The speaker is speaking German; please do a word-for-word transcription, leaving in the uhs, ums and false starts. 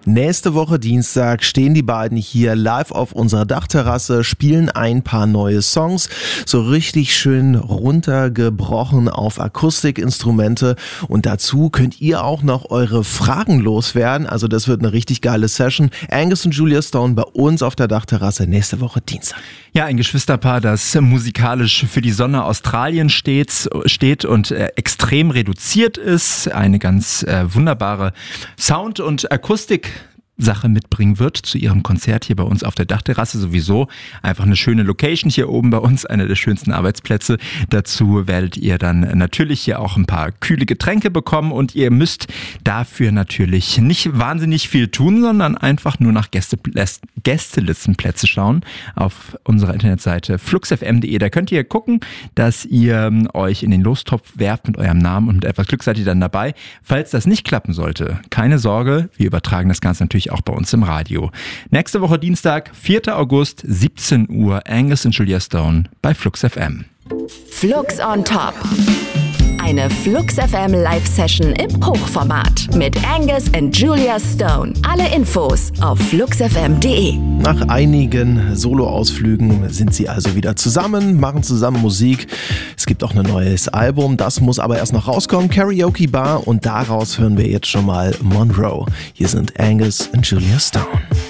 Nächste Woche Dienstag stehen die beiden hier live auf unserer Dachterrasse, spielen ein paar neue Songs, so richtig schön runtergebrochen auf Akustikinstrumente, und dazu könnt ihr auch noch eure Fragen loswerden, also das wird eine richtig geile Session. Angus und Julia Stone bei uns auf der Dachterrasse nächste Woche Dienstag. Ja, ein Geschwisterpaar, das musikalisch für die Sonne Australien steht, steht und äh, extrem reduziert ist, eine ganz äh, wunderbare Sound- und Akustik Sache mitbringen wird zu ihrem Konzert hier bei uns auf der Dachterrasse. Sowieso einfach eine schöne Location hier oben bei uns, einer der schönsten Arbeitsplätze. Dazu werdet ihr dann natürlich hier auch ein paar kühle Getränke bekommen, und ihr müsst dafür natürlich nicht wahnsinnig viel tun, sondern einfach nur nach Gäste, Gästelistenplätze schauen auf unserer Internetseite flux f m punkt de. Da könnt ihr gucken, dass ihr euch in den Lostopf werft mit eurem Namen, und mit etwas Glück seid ihr dann dabei. Falls das nicht klappen sollte, keine Sorge, wir übertragen das Ganze natürlich auch bei uns im Radio. Nächste Woche Dienstag, vierter August, siebzehn Uhr, Angus und Julia Stone bei Flux F M. Flux on Top. Eine Flux F M Live-Session im Hochformat mit Angus und Julia Stone. Alle Infos auf flux f m punkt de. Nach einigen Soloausflügen sind sie also wieder zusammen, machen zusammen Musik. Es gibt auch ein neues Album, das muss aber erst noch rauskommen, Karaoke Bar, und daraus hören wir jetzt schon mal Monroe. Hier sind Angus und Julia Stone.